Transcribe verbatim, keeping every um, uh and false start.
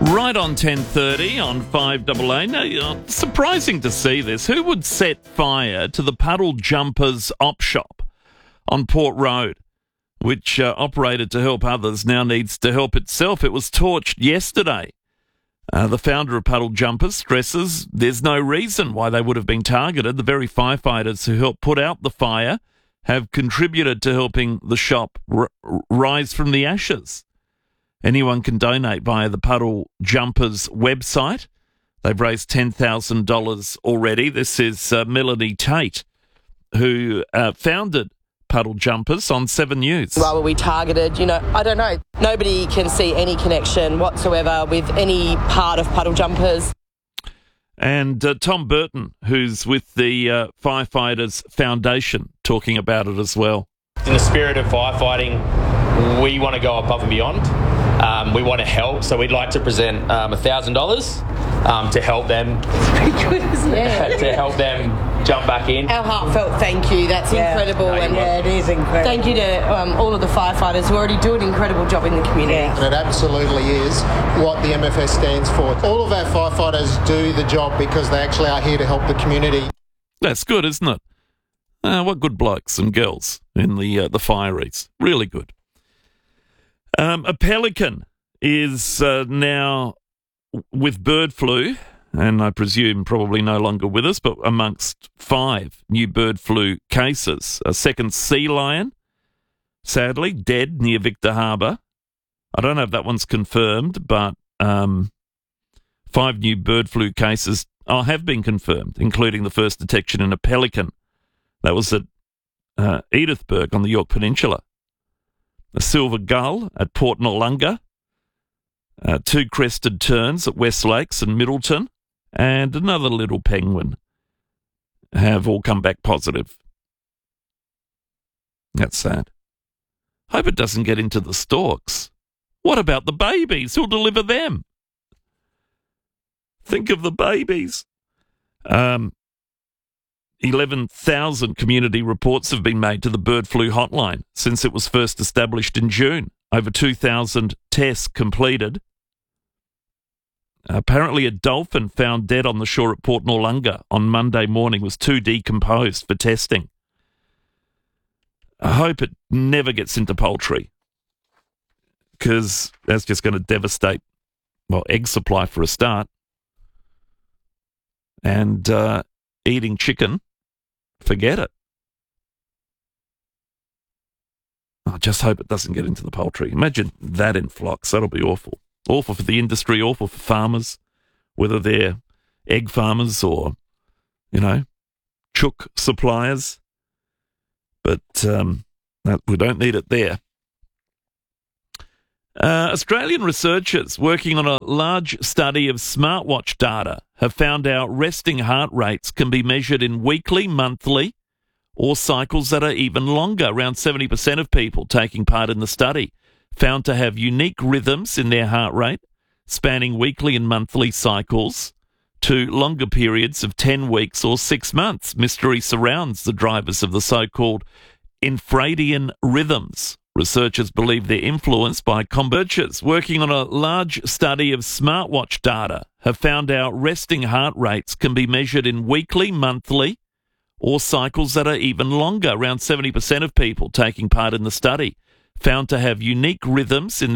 Right on ten thirty on five A A. Now, you know, surprising to see this. Who would set fire to the Puddle Jumpers op shop on Port Road, which uh, operated to help others, now needs to help itself? It was torched yesterday. Uh, the founder of Puddle Jumpers stresses there's no reason why they would have been targeted. The very firefighters who helped put out the fire have contributed to helping the shop r- rise from the ashes. Anyone can donate via the Puddle Jumpers website. They've raised ten thousand dollars already. This is uh, Melanie Tate, who uh, founded Puddle Jumpers, on Seven News. Why were we targeted? You know, I don't know. Nobody can see any connection whatsoever with any part of Puddle Jumpers. And uh, Tom Burton, who's with the uh, Firefighters Foundation, talking about it as well. In the spirit of firefighting, we want to go above and beyond. Um, we want to help, so we'd like to present um, one thousand dollars um, to help them. Pretty good, isn't it? to help them jump back in. Our heartfelt thank you. That's yeah. incredible. No, and yeah, it is incredible. Thank you to um, all of the firefighters who already do an incredible job in the community. Yeah. And it absolutely is what the M F S stands for. All of our firefighters do the job because they actually are here to help the community. That's good, isn't it? Uh, what good blokes and girls in the uh, the fireys. Really good. Um, a pelican is uh, now with bird flu, and I presume probably no longer with us, but amongst five new bird flu cases. A second sea lion, sadly, dead near Victor Harbour. I don't know if that one's confirmed, but um, five new bird flu cases oh, have been confirmed, including the first detection in a pelican. That was at uh, Edithburgh on the York Peninsula. A silver gull at Port Noarlunga, uh, two crested terns at West Lakes and Middleton, and another little penguin have all come back positive. That's sad. Hope it doesn't get into the stalks. What about the babies? Who'll deliver them? Think of the babies. Um, eleven thousand community reports have been made to the bird flu hotline since it was first established in June. Over two thousand tests completed. Apparently, a dolphin found dead on the shore at Port Noarlunga on Monday morning was too decomposed for testing. I hope it never gets into poultry, because that's just going to devastate, well, egg supply for a start. And uh, eating chicken, forget it. I just hope it doesn't get into the poultry. Imagine that in flocks. That'll be awful. Awful for the industry, awful for farmers, whether they're egg farmers or, you know, chook suppliers. But um, we don't need it there. Uh, Australian researchers working on a large study of smartwatch data have found out resting heart rates can be measured in weekly, monthly, or cycles that are even longer. Around seventy percent of people taking part in the study found to have unique rhythms in their heart rate, spanning weekly and monthly cycles to longer periods of ten weeks or six months. Mystery surrounds the drivers of the so-called infradian rhythms. Researchers believe they're influenced by convergers working on a large study of smartwatch data have found out resting heart rates can be measured in weekly, monthly, or cycles that are even longer. Around seventy percent of people taking part in the study found to have unique rhythms in